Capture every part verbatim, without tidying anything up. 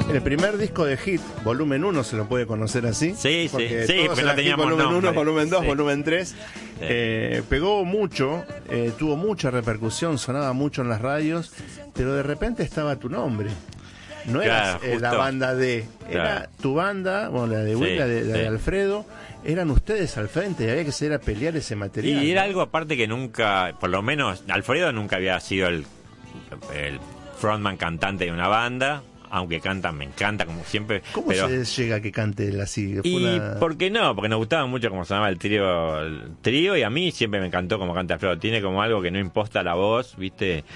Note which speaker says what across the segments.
Speaker 1: El primer disco de Hit, volumen uno, se lo puede conocer así.
Speaker 2: Sí,
Speaker 1: porque
Speaker 2: sí, sí, porque no teníamos
Speaker 1: volumen
Speaker 2: nombre.
Speaker 1: uno, volumen dos,
Speaker 2: Sí.
Speaker 1: volumen tres.
Speaker 2: Sí.
Speaker 1: Eh, pegó mucho, eh, tuvo mucha repercusión, sonaba mucho en las radios, pero de repente estaba tu nombre. No
Speaker 2: Claro,
Speaker 1: era eh, la
Speaker 2: justo.
Speaker 1: banda de, era
Speaker 2: Claro.
Speaker 1: tu banda, bueno, la de Will,
Speaker 2: Sí,
Speaker 1: la de, la de
Speaker 2: sí.
Speaker 1: Alfredo, eran ustedes al frente y había que salir a pelear ese material.
Speaker 2: Y era
Speaker 1: ¿no?
Speaker 2: algo aparte que nunca, por lo menos, Alfredo nunca había sido el, el frontman cantante de una banda, aunque canta, me encanta, como siempre.
Speaker 1: ¿Cómo
Speaker 2: pero,
Speaker 1: se llega a que cante él así? Fue
Speaker 2: Y
Speaker 1: una-
Speaker 2: ¿por qué no? Porque nos gustaba mucho cómo sonaba el trío, el trío, y a mí siempre me encantó cómo canta Alfredo. Tiene como algo que no imposta la voz, ¿viste?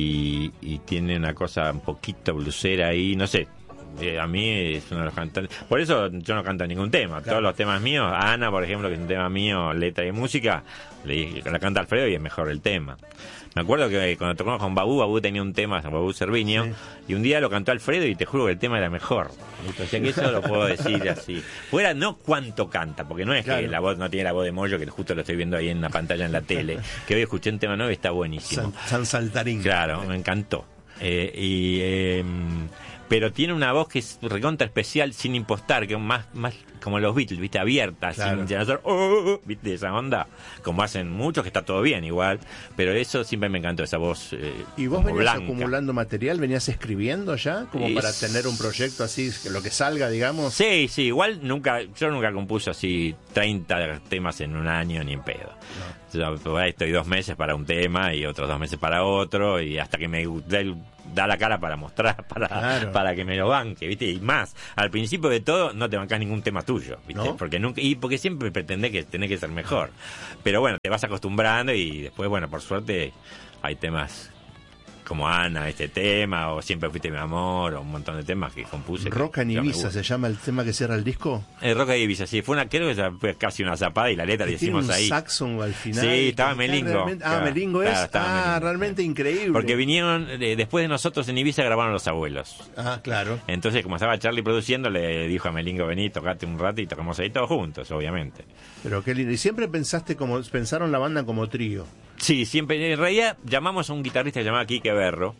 Speaker 2: Y, y tiene una cosa un poquito blusera ahí, no sé. Eh, a mí es uno de los cantantes. Por eso yo no canto ningún tema.
Speaker 1: Claro.
Speaker 2: Todos los temas míos, Ana, por ejemplo, que es un tema mío, letra y música, le, la canta Alfredo y es mejor el tema. Me acuerdo que cuando tocamos con Babú, Babú tenía un tema, Babú Cerviño,
Speaker 1: Sí.
Speaker 2: y un día lo cantó Alfredo y te juro que el tema era mejor. O sea que eso lo puedo decir así. Fuera no cuánto canta, porque no es
Speaker 1: Claro.
Speaker 2: que la voz no tiene la voz de Moyo, que justo lo estoy viendo ahí en la pantalla en la tele, que hoy escuché un tema nuevo y está buenísimo.
Speaker 1: San, San Saltarín.
Speaker 2: Claro, me encantó. Eh, y eh, pero tiene una voz que es recontra especial, sin impostar, que es más, más como los Beatles, viste, abierta,
Speaker 1: Claro.
Speaker 2: sin hacer, oh, oh, oh, viste, esa onda, como hacen muchos, que está todo bien igual, pero eso siempre me encantó, esa voz eh,
Speaker 1: ¿Y vos
Speaker 2: como
Speaker 1: venías
Speaker 2: blanca.
Speaker 1: acumulando material? ¿Venías escribiendo ya? Como
Speaker 2: Y
Speaker 1: para
Speaker 2: s-
Speaker 1: tener un proyecto así, que lo que salga, digamos.
Speaker 2: Sí, sí, igual nunca, yo nunca compuse así treinta temas en un año ni en pedo. Yo por ahí estoy dos meses para un tema y otros dos meses para otro, y hasta que me da, el- da la cara para mostrar, para,
Speaker 1: Claro.
Speaker 2: para que me lo banque, ¿viste? Y más, al principio de todo no te bancás ningún tema tuyo, ¿viste?
Speaker 1: ¿No?
Speaker 2: Porque nunca, y porque siempre pretendés que tenés que ser mejor. Pero bueno, te vas acostumbrando y después, bueno, por suerte hay temas como Ana, este tema, o Siempre fuiste mi amor, o un montón de temas que compuse.
Speaker 1: Roca en
Speaker 2: que me
Speaker 1: Ibiza
Speaker 2: gustan.
Speaker 1: se llama el tema que cierra el disco.
Speaker 2: El Roca de Ibiza, sí, fue una, creo que fue casi una zapada y la letra la
Speaker 1: Que tiene
Speaker 2: hicimos
Speaker 1: un
Speaker 2: ahí.
Speaker 1: saxon al final.
Speaker 2: Sí, estaba
Speaker 1: Está
Speaker 2: Melingo.
Speaker 1: realmente- Ah,
Speaker 2: Claro,
Speaker 1: Melingo es.
Speaker 2: claro, estaba
Speaker 1: Ah,
Speaker 2: Melingo.
Speaker 1: realmente increíble.
Speaker 2: Porque vinieron, eh, después de nosotros en Ibiza grabaron Los Abuelos.
Speaker 1: Ah, claro.
Speaker 2: Entonces, como estaba Charlie produciendo, le dijo a Melingo, vení, tocate un rato y tocamos ahí todos juntos, obviamente.
Speaker 1: Pero qué lindo. Y siempre pensaste como, pensaron la banda como trío.
Speaker 2: Sí, siempre, en realidad llamamos a un guitarrista llamado Quique Berro,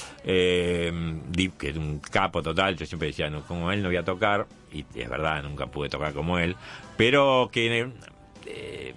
Speaker 2: eh, di- que es un capo total. Yo siempre decía, no, como él no voy a tocar, y es verdad, nunca pude tocar como él, pero que eh,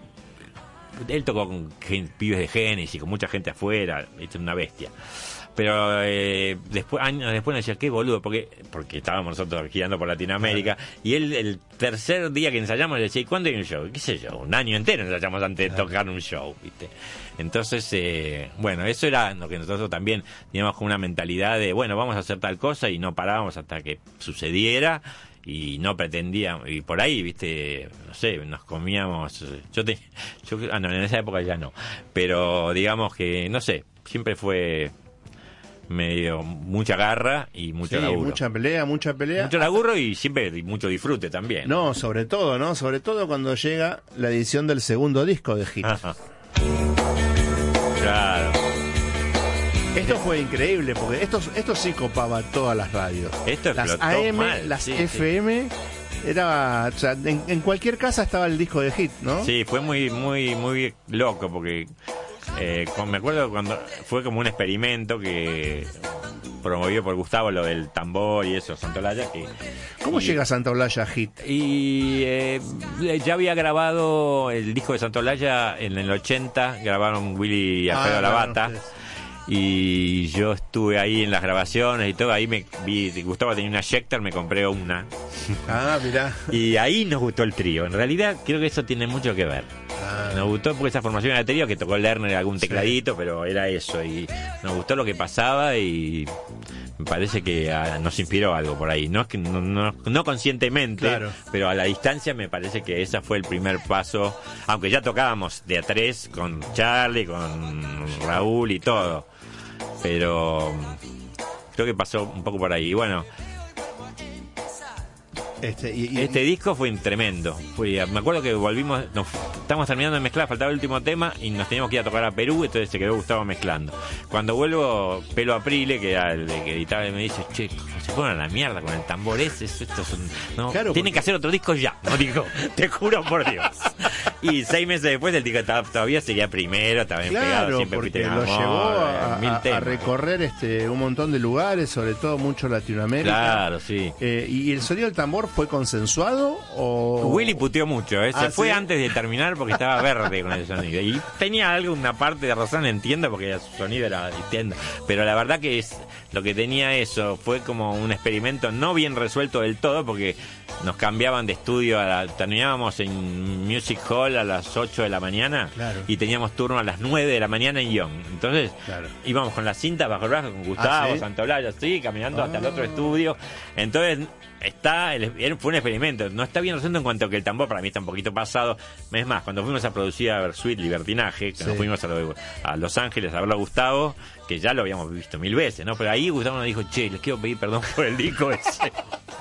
Speaker 2: él tocó con gen- pibes de Génesis, con mucha gente afuera, es una bestia. Pero eh, después años después nos decía, qué boludo, porque porque estábamos nosotros girando por Latinoamérica, y él el tercer día que ensayamos le decía, ¿y cuándo hay un show? ¿Qué sé yo? Un año entero ensayamos antes de tocar un show, ¿viste? Entonces, eh, bueno, eso era lo que nosotros también teníamos como una mentalidad de, bueno, vamos a hacer tal cosa, y no parábamos hasta que sucediera, y no pretendíamos, y por ahí, viste, no sé, nos comíamos, yo te, yo, ah, no, en esa época ya no, pero digamos que, no sé, siempre fue medio mucha garra y mucho
Speaker 1: Sí,
Speaker 2: laburo.
Speaker 1: mucha pelea, mucha pelea.
Speaker 2: Mucho laburo y siempre y mucho disfrute también.
Speaker 1: No, sobre todo, ¿no? Sobre todo cuando llega la edición del segundo disco de Hit.
Speaker 2: Ajá. Claro.
Speaker 1: Esto fue increíble, porque esto, esto sí copaba todas las radios.
Speaker 2: Esto
Speaker 1: las
Speaker 2: explotó
Speaker 1: A M,
Speaker 2: mal,
Speaker 1: las
Speaker 2: sí,
Speaker 1: F M, era, o sea, en, en cualquier casa estaba el disco de Hit, ¿no?
Speaker 2: Sí, fue muy muy muy loco porque eh, con- me acuerdo cuando fue como un experimento que promovido por Gustavo, lo del tambor y eso, Santolaya, que
Speaker 1: ¿Cómo
Speaker 2: y-
Speaker 1: llega Santa Olalla a Hit?
Speaker 2: Y eh, ya había grabado el disco de Santolaya en el ochenta, grabaron Willy y Alfredo
Speaker 1: Ah,
Speaker 2: Lavata.
Speaker 1: claro, ustedes.
Speaker 2: Y yo estuve ahí en las grabaciones y todo, ahí me vi, Gustavo tenía una Schecter, me compré una.
Speaker 1: Ah, mirá.
Speaker 2: Y ahí nos gustó el trío. En realidad creo que eso tiene mucho que ver.
Speaker 1: Ah.
Speaker 2: Nos gustó porque esa formación era trío, que tocó Lerner algún
Speaker 1: Sí.
Speaker 2: tecladito, pero era eso. Y nos gustó lo que pasaba y me parece que ah, nos inspiró algo por ahí. No es que no, no, no conscientemente,
Speaker 1: Claro.
Speaker 2: pero a la distancia me parece que ese fue el primer paso. Aunque ya tocábamos de a tres con Charlie, con Raúl y todo. Pero creo que pasó un poco por ahí. Y bueno,
Speaker 1: Este, y, y-
Speaker 2: este disco fue tremendo. Fue, me acuerdo que volvimos, nos estábamos terminando de mezclar, faltaba el último tema y nos teníamos que ir a tocar a Perú, entonces se quedó Gustavo mezclando. Cuando vuelvo, Pelo Aprile, que era el que editaba, me dice, che, se fueron a la mierda con el tambor ese, estos son, no,
Speaker 1: claro,
Speaker 2: tienen
Speaker 1: porque...
Speaker 2: que hacer otro disco ya, no digo, te juro por Dios. Y seis meses después el disco estaba, todavía seguía primero, estaba bien
Speaker 1: claro,
Speaker 2: pegado, siempre
Speaker 1: porque
Speaker 2: fuiste
Speaker 1: lo
Speaker 2: amor,
Speaker 1: llevó a,
Speaker 2: mil
Speaker 1: a, a recorrer este un montón de lugares, sobre todo mucho Latinoamérica.
Speaker 2: Claro, sí.
Speaker 1: Eh, ¿Y el sonido del tambor fue consensuado o...?
Speaker 2: Willy puteó mucho, ¿eh? Se
Speaker 1: ah,
Speaker 2: fue
Speaker 1: ¿sí?
Speaker 2: antes de terminar porque estaba verde con el sonido. Y tenía algo, una parte de razón, entiendo, porque su sonido era distinto. Pero la verdad que es lo que tenía eso, fue como un experimento no bien resuelto del todo, porque nos cambiaban de estudio, a la, terminábamos en Music Hall a las ocho de la mañana, claro, y teníamos turno a las nueve de la mañana en Young. Entonces, claro, íbamos con la cinta bajo el brazo con Gustavo, ¿ah, sí? Santolaya, así, caminando ah. hasta el otro estudio. Entonces, está el, fue un experimento. No está bien resuelto en cuanto a que el tambor para mí está un poquito pasado. Es más, cuando fuimos a producir a Versuit Libertinaje, que sí, nos fuimos a, lo, a Los Ángeles a verlo a Gustavo, que ya lo habíamos visto mil veces, ¿no? Pero ahí Gustavo nos dijo, che, les quiero pedir perdón por el disco ese.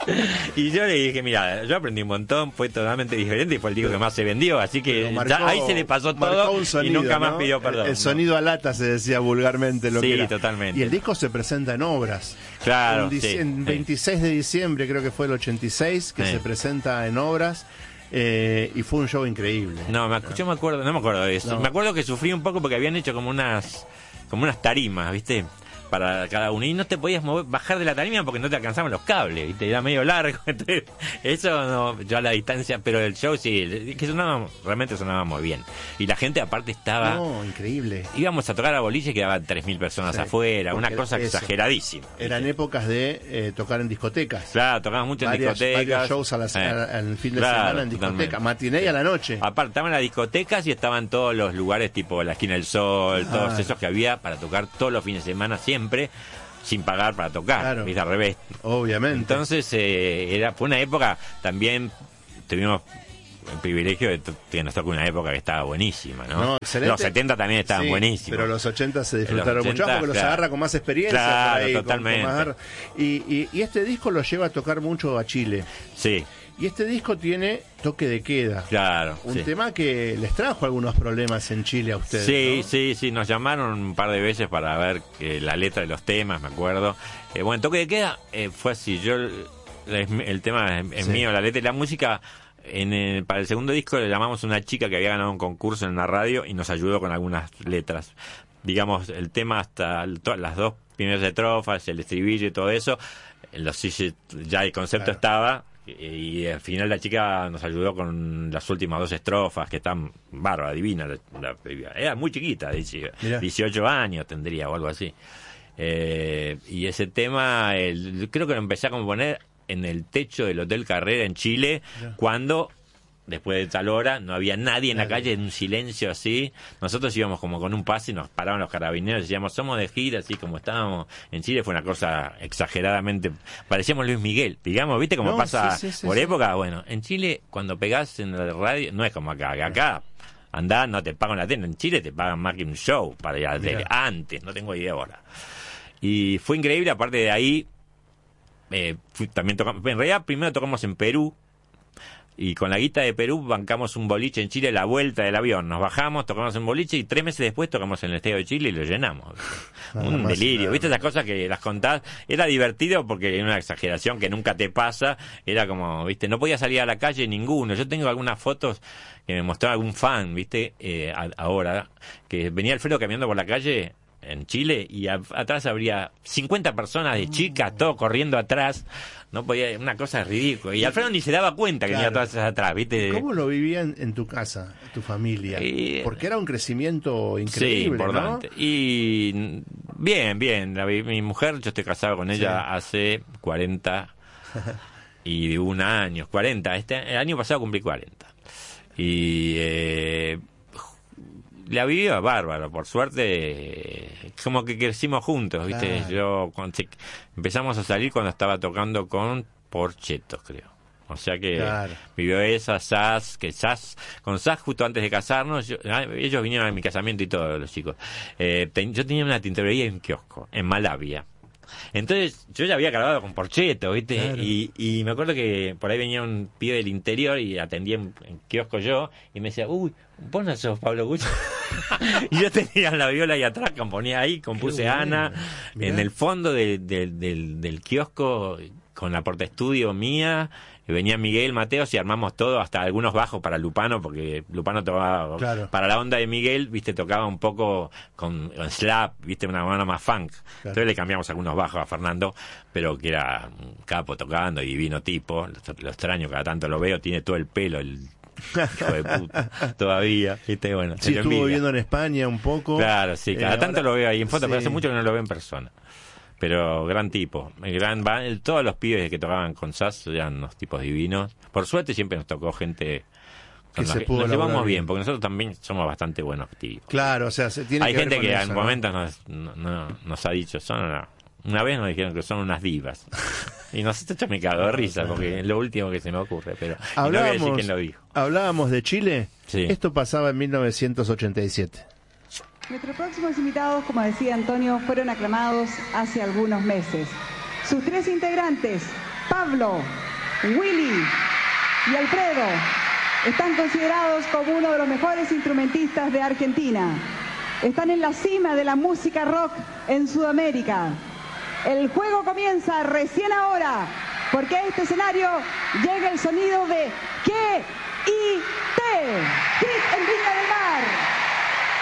Speaker 2: Y yo le dije, mira, yo aprendí un montón, fue totalmente diferente y fue el disco que más se vendió, así que marcó, ya ahí se le pasó todo
Speaker 1: sonido,
Speaker 2: y nunca más
Speaker 1: ¿no?
Speaker 2: pidió perdón.
Speaker 1: El, el sonido a lata se decía vulgarmente lo
Speaker 2: sí,
Speaker 1: que era.
Speaker 2: Totalmente.
Speaker 1: Y el disco se presenta en obras.
Speaker 2: Claro,
Speaker 1: en,
Speaker 2: sí,
Speaker 1: en
Speaker 2: sí.
Speaker 1: veintiséis de diciembre, creo que fue el ochenta y seis, que sí, se presenta en obras. Eh, y fue un show increíble.
Speaker 2: No, me, yo me acuerdo, no me acuerdo de eso. No. Me acuerdo que sufrí un poco porque habían hecho como unas como unas tarimas, ¿viste? Para cada uno, y no te podías mover, bajar de la tarima porque no te alcanzaban los cables, ¿viste? Era medio largo, entonces eso no, yo a la distancia, pero el show sí, que sonaba, realmente sonaba muy bien, y la gente aparte estaba,
Speaker 1: no, increíble,
Speaker 2: íbamos a tocar a boliche y quedaban tres mil personas sí, afuera, una cosa eso, exageradísima, ¿viste?
Speaker 1: Eran épocas de eh, tocar en discotecas,
Speaker 2: claro, tocábamos mucho en
Speaker 1: varias,
Speaker 2: discotecas,
Speaker 1: varios shows al eh, fin de
Speaker 2: claro,
Speaker 1: semana en discoteca, matiné y a la noche,
Speaker 2: aparte estaban las discotecas y estaban todos los lugares tipo la Esquina del Sol, ah, todos esos que había para tocar todos los fines de semana siempre, sin pagar para tocar, claro, ¿viste? Al revés.
Speaker 1: Obviamente.
Speaker 2: Entonces, eh, era fue una época, también tuvimos el privilegio de que nos tocó una época que estaba buenísima, ¿no?
Speaker 1: no
Speaker 2: los setenta también estaban sí, buenísimos.
Speaker 1: Pero los ochenta se disfrutaron ochenta, mucho más porque claro, los agarra con más experiencia.
Speaker 2: Claro,
Speaker 1: ahí,
Speaker 2: totalmente.
Speaker 1: Con, con más... y, y, y este disco lo lleva a tocar mucho a Chile.
Speaker 2: Sí.
Speaker 1: Y este disco tiene toque de queda.
Speaker 2: Claro.
Speaker 1: Un
Speaker 2: sí.
Speaker 1: tema que les trajo algunos problemas en Chile a ustedes.
Speaker 2: Sí,
Speaker 1: ¿no?
Speaker 2: sí, sí. Nos llamaron un par de veces para ver eh, la letra de los temas, me acuerdo. Eh, bueno, toque de queda eh, fue así. Yo el, el tema es, es sí, mío, la letra y la música. En el, para el segundo disco le llamamos a una chica que había ganado un concurso en la radio y nos ayudó con algunas letras. Digamos, el tema hasta el, to, las dos primeras estrofas, el estribillo y todo eso. Los, ya el concepto claro, estaba. Y al final la chica nos ayudó con las últimas dos estrofas que están bárbaras, divinas. La, la, era muy chiquita, dieciocho años tendría o algo así. Eh, y ese tema, el, creo que lo empecé a componer en el techo del Hotel Carrera en Chile, yeah, cuando después de tal hora no había nadie en nadie. La calle, en un silencio así. Nosotros íbamos como con un pase y nos paraban los carabineros y decíamos, somos de gira, así como estábamos en Chile. Fue una cosa exageradamente, parecíamos Luis Miguel, digamos, ¿viste? Como no, pasa sí, sí, por sí, época. Sí. Bueno, en Chile cuando pegás en la radio, no es como acá, acá andá, no te pagan la tele. En Chile te pagan más que un show para ir a la tele. Antes, no tengo idea ahora. Y fue increíble, aparte de ahí, eh, fui, también tocamos, en realidad primero tocamos en Perú, y con la guita de Perú bancamos un boliche en Chile, la vuelta del avión. Nos bajamos, tocamos en boliche y tres meses después tocamos en el Estadio de Chile y lo llenamos. Ah, un delirio. Nada. ¿Viste esas cosas que las contás? Era divertido porque era una exageración que nunca te pasa. Era como, ¿viste? No podía salir a la calle ninguno. Yo tengo algunas fotos que me mostró algún fan, ¿viste? Eh, a, ahora, que venía Alfredo caminando por la calle en Chile y a, atrás habría cincuenta personas de chicas, todo corriendo atrás. No podía, una cosa ridícula. Y Alfredo ni se daba cuenta que claro, venía todas atrás, ¿viste?
Speaker 1: ¿Cómo lo vivían en tu casa, tu familia? Y, porque era un crecimiento increíble, sí, importante. ¿No?
Speaker 2: Y bien, bien. La, mi mujer, yo estoy casado con ella sí, hace cuarenta y un año, cuarenta. Este, el año pasado cumplí cuarenta. Y eh, la vivía bárbaro, por suerte, como que crecimos juntos, ¿viste? Claro. Yo cuando, empezamos a salir cuando estaba tocando con Porchetos, creo. O sea que claro, vivió esa, Sass, que Sass, con Sass justo antes de casarnos, yo, ellos vinieron a mi casamiento y todo, los chicos. Eh, ten, yo tenía una tintorería en un kiosco, en Malavia. Entonces yo ya había grabado con Porcheto, ¿viste?
Speaker 1: Claro.
Speaker 2: Y, y me acuerdo que por ahí venía un pibe del interior y atendía en, en kiosco yo y me decía, uy, vos no sos Pablo Gucci. Y yo tenía la viola ahí atrás, componía ahí, compuse
Speaker 1: Qué bueno.
Speaker 2: Ana,
Speaker 1: Mirá.
Speaker 2: en el fondo de, de, del, del kiosco con la porta estudio mía. Venía Miguel Mateos y armamos todo, hasta algunos bajos para Lupano, porque Lupano tocaba,
Speaker 1: Claro.
Speaker 2: para la onda de Miguel, viste, tocaba un poco con, con slap, viste, una mano más funk.
Speaker 1: Claro.
Speaker 2: Entonces le cambiamos algunos bajos a Fernando, pero que era un capo tocando y divino tipo. Lo, lo extraño, cada tanto lo veo, tiene todo el pelo, el hijo de puta, todavía, viste, bueno.
Speaker 1: Sí,
Speaker 2: se lo
Speaker 1: estuvo
Speaker 2: envidia.
Speaker 1: viviendo en España un poco.
Speaker 2: Claro, sí, cada
Speaker 1: Eh,
Speaker 2: tanto
Speaker 1: ahora-
Speaker 2: lo veo ahí en foto,
Speaker 1: sí.
Speaker 2: pero hace mucho que no lo veo en persona. Pero gran tipo, el gran va- el- todos los pibes que tocaban con Sass eran unos tipos divinos. Por suerte siempre nos tocó gente
Speaker 1: Que
Speaker 2: con la
Speaker 1: se
Speaker 2: que
Speaker 1: pudo
Speaker 2: nos llevamos
Speaker 1: laburar
Speaker 2: bien,
Speaker 1: bien.
Speaker 2: porque nosotros también somos bastante buenos tipos.
Speaker 1: Claro, o sea, se tiene
Speaker 2: Hay
Speaker 1: que
Speaker 2: gente
Speaker 1: ver
Speaker 2: que
Speaker 1: con
Speaker 2: en
Speaker 1: eso, ¿no?
Speaker 2: momentos nos, no- no- nos ha dicho, son una, una vez nos dijeron que son unas divas. Y nosotros yo me cago de risa, porque es lo último que se me ocurre, pero y no voy a decir
Speaker 1: Hablábamos,
Speaker 2: quién lo dijo.
Speaker 1: hablábamos de Chile.
Speaker 2: Sí.
Speaker 1: Esto pasaba en mil novecientos ochenta y siete.
Speaker 3: Nuestros próximos invitados, como decía Antonio, fueron aclamados hace algunos meses. Sus tres integrantes, Pablo, Willy y Alfredo, están considerados como uno de los mejores instrumentistas de Argentina. Están en la cima de la música rock en Sudamérica. El juego comienza recién ahora, porque a este escenario llega el sonido de K I T. Cris Enrique